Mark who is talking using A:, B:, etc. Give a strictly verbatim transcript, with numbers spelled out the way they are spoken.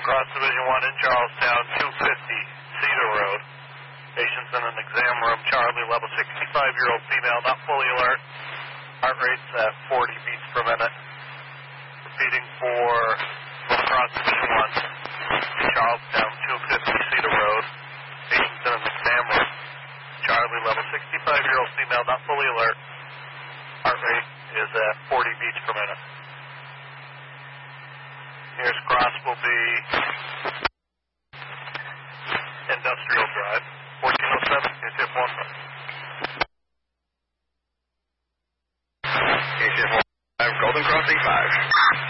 A: Cross Division one in Charlestown, two fifty Cedar Road. Patient's in an exam room, Charlie, level sixty-five-year-old female, not fully alert. Heart rate's at forty beats per minute. Repeating for Cross Division one in Charlestown, two fifty Cedar Road. Patient's in an exam room, Charlie, level sixty-five-year-old female, not fully alert. Heart rate is at forty beats per minute. Nearest cross will be Industrial Drive, fourteen oh seven, K C F one.
B: K C F one, Golden Crossing five.